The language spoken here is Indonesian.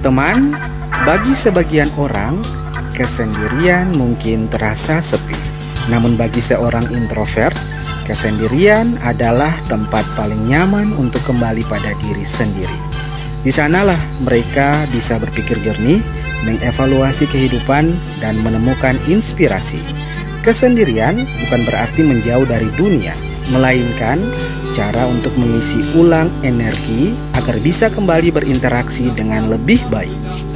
Teman, bagi sebagian orang, kesendirian mungkin terasa sepi. Namun bagi seorang introvert, kesendirian adalah tempat paling nyaman untuk kembali pada diri sendiri. Di sanalah mereka bisa berpikir jernih, mengevaluasi kehidupan, dan menemukan inspirasi. Kesendirian bukan berarti menjauh dari dunia, melainkan cara untuk mengisi ulang energi agar bisa kembali berinteraksi dengan lebih baik.